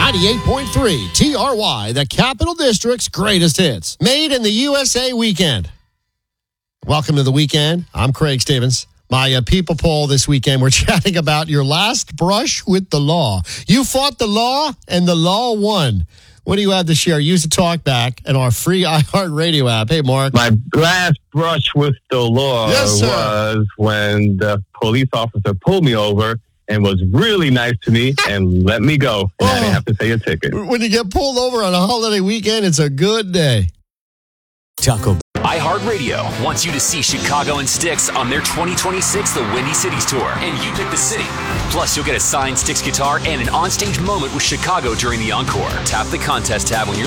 98.3 TRY, the Capital District's greatest hits. Made in the USA weekend. Welcome to the weekend. I'm Craig Stevens. My people poll this weekend, we're chatting about your last brush with the law. You fought the law, and the law won. What do you have to share? Use the talk back and our free iHeartRadio app. Hey, Mark. My last brush with the law was when the police officer pulled me over and was really nice to me and let me go. And I didn't have to pay a ticket. When you get pulled over on a holiday weekend, it's a good day. Taco. iHeartRadio wants you to see Chicago and Styx on their 2026 The Windy Cities Tour, and you pick the city. Plus, you'll get a signed Styx guitar and an onstage moment with Chicago during the encore. Tap the contest tab when you're